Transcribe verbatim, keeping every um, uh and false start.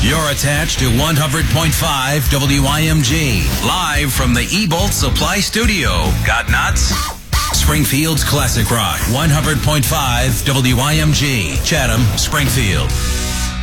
You're attached to one hundred point five W I M G. Live from the eBolt Supply Studio. Got nuts? Springfield's Classic Rock. one hundred point five W I M G. Chatham, Springfield.